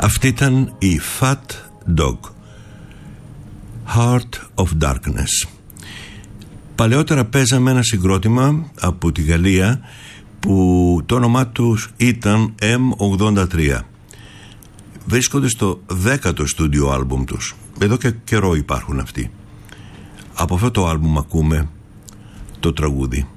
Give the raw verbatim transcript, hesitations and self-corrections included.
Αυτή ήταν η Fat Dog, Heart of Darkness. Παλαιότερα παίζαμε ένα συγκρότημα από τη Γαλλία που το όνομά τους ήταν εμ ογδόντα τρία. Βρίσκονται στο δέκατο στούντιο άλμπουμ τους. Εδώ και καιρό υπάρχουν αυτοί. Από αυτό το άλμπουμ ακούμε το τραγούδι